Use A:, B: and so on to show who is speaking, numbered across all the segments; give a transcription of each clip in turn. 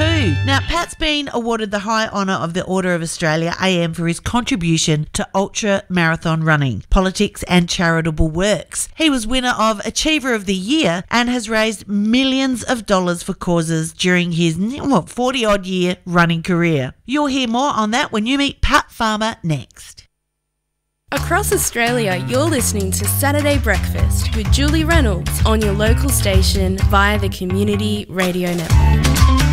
A: too. Now, Pat's been awarded the high honour of the Order of Australia AM for his contribution to ultra marathon running, politics and charitable works. He was winner of Achiever of the Year and has raised millions of dollars for causes during his 40-odd year running career. You'll hear more on that when you meet Pat Farmer next.
B: Across Australia, you're listening to Saturday Breakfast with Julie Reynolds on your local station via the Community Radio Network.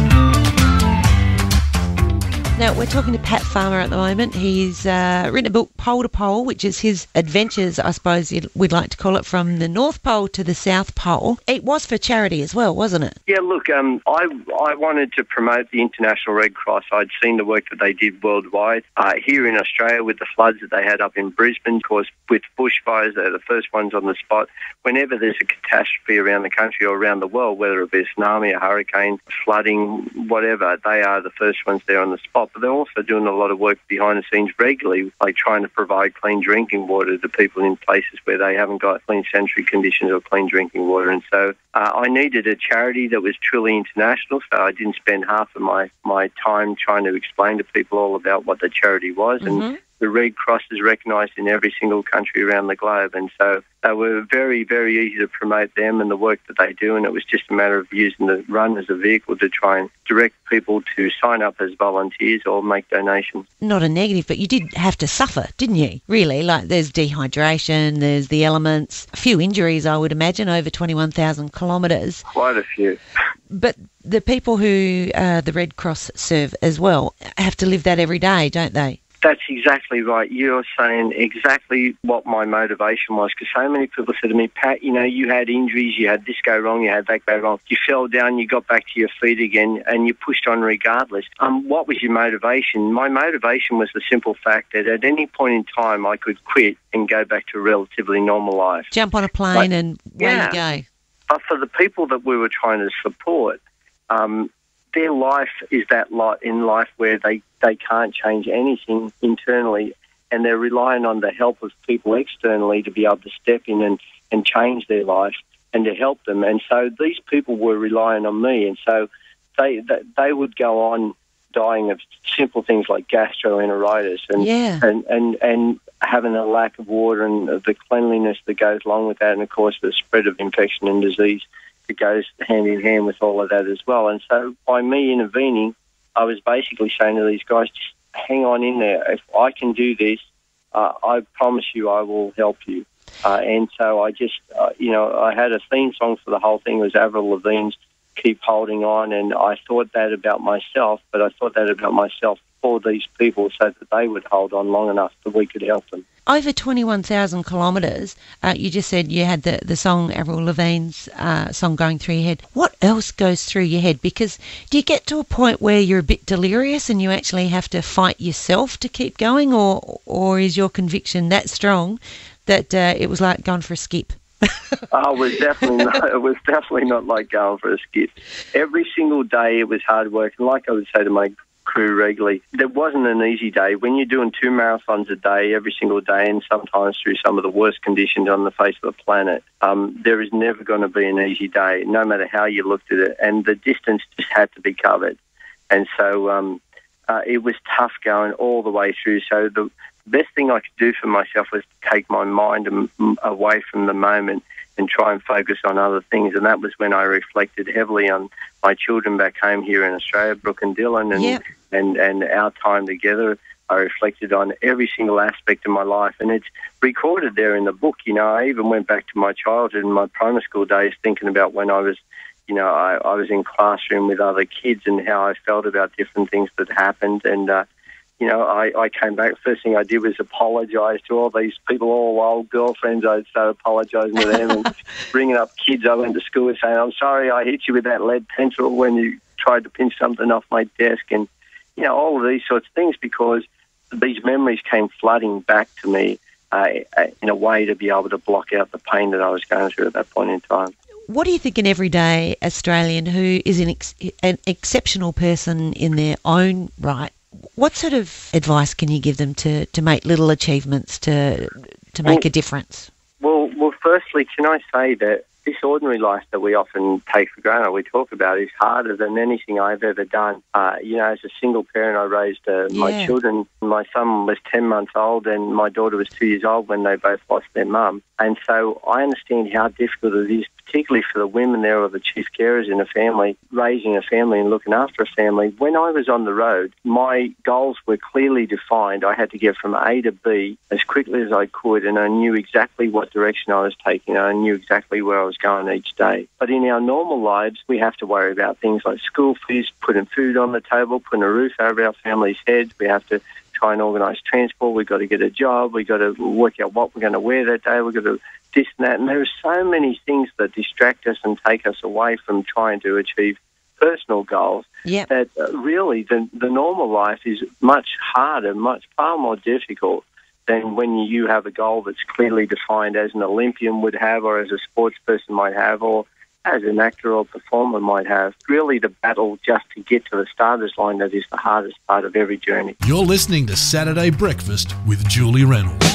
C: Now, we're talking to Pat Farmer at the moment. He's written a book, Pole to Pole, which is his adventures, I suppose we'd like to call it, from the North Pole to the South Pole. It was for charity as well, wasn't it?
D: Yeah, look, I wanted to promote the International Red Cross. I'd seen the work that they did worldwide. Here in Australia, with the floods that they had up in Brisbane, of course, with bushfires, they're the first ones on the spot. Whenever there's a catastrophe around the country or around the world, whether it be a tsunami, a hurricane, flooding, whatever, they are the first ones there on the spot. But they're also doing a lot of work behind the scenes regularly, like trying to provide clean drinking water to people in places where they haven't got clean sanitary conditions or clean drinking water. And so I needed a charity that was truly international, so I didn't spend half of my time trying to explain to people all about what the charity was.
C: Mm-hmm.
D: And the Red Cross is recognised in every single country around the globe, and so they were very, very easy to promote them and the work that they do, and it was just a matter of using the run as a vehicle to try and direct people to sign up as volunteers or make donations.
C: Not a negative, but you did have to suffer, didn't you? Really, like there's dehydration, there's the elements, a few injuries, I would imagine, over 21,000 kilometres.
D: Quite a few.
C: But the people who the Red Cross serve as well have to live that every day, don't they?
D: That's exactly right. You're saying exactly what my motivation was, because so many people said to me, Pat, you know, you had injuries, you had this go wrong, you had that go wrong. You fell down, you got back to your feet again, and you pushed on regardless. What was your motivation? My motivation was the simple fact that at any point in time I could quit and go back to a relatively normal life.
C: Jump on a plane and away you go.
D: But for the people that we were trying to support, their life is that lot in life where they can't change anything internally, and they're relying on the help of people externally to be able to step in and change their life and to help them. And so these people were relying on me, and so they would go on dying of simple things like gastroenteritis and having a lack of water and the cleanliness that goes along with that, and of course the spread of infection and disease. It goes hand in hand with all of that as well. And so by me intervening, I was basically saying to these guys, just hang on in there. If I can do this, I promise you I will help you. And so I just, I had a theme song for the whole thing. It was Avril Lavigne's Keep Holding On. And I thought that about myself, but I thought that about myself for these people so that they would hold on long enough that we could help them.
C: Over 21,000 kilometres, you just said you had the song, Avril Lavigne's song going through your head. What else goes through your head? Because do you get to a point where you're a bit delirious and you actually have to fight yourself to keep going, or is your conviction that strong that it was like going for a skip?
D: It was definitely not like going for a skip. Every single day it was hard work, and like I would say to my crew regularly, there wasn't an easy day. When you're doing 2 marathons a day, every single day, and sometimes through some of the worst conditions on the face of the planet, there is never going to be an easy day, no matter how you looked at it, and the distance just had to be covered. And so it was tough going all the way through. So the best thing I could do for myself was to take my mind away from the moment and try and focus on other things. And that was when I reflected heavily on my children back home here in Australia, Brooke and Dylan, and our time together. I reflected on every single aspect of my life, and it's recorded there in the book. You know, I even went back to my childhood and my primary school days, thinking about when I was, I was in classroom with other kids and how I felt about different things that happened. And I came back. First thing I did was apologise to all these people, all old girlfriends. I started apologising to them and bringing up kids I went to school with, saying, "I'm sorry I hit you with that lead pencil when you tried to pinch something off my desk," and all of these sorts of things, because these memories came flooding back to me in a way to be able to block out the pain that I was going through at that point in time.
C: What do you think an everyday Australian who is an exceptional person in their own right, what sort of advice can you give them to make little achievements to make a difference?
D: Well, firstly, can I say that this ordinary life that we often take for granted, we talk about, is harder than anything I've ever done. As a single parent, I raised my children. My son was 10 months old and my daughter was 2 years old when they both lost their mum. And so I understand how difficult it is, particularly for the women there or the chief carers in a family, raising a family and looking after a family. When I was on the road, my goals were clearly defined. I had to get from A to B as quickly as I could, and I knew exactly what direction I was taking. I knew exactly where I was going each day. But in our normal lives, we have to worry about things like school fees, putting food on the table, putting a roof over our family's heads. We have to try and organise transport. We've got to get a job. We've got to work out what we're going to wear that day. We've got to this and that. And there are so many things that distract us and take us away from trying to achieve personal goals that really the normal life is much harder, far more difficult than when you have a goal that's clearly defined, as an Olympian would have, or as a sports person might have, or as an actor or performer might have. Really the battle just to get to the starter's line that is the hardest part of every journey.
E: You're listening to Saturday Breakfast with Julie Reynolds.